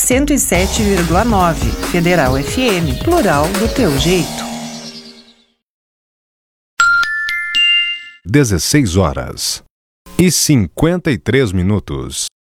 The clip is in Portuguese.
107,9. Federal FM, plural do teu jeito. 16 horas e 53 minutos.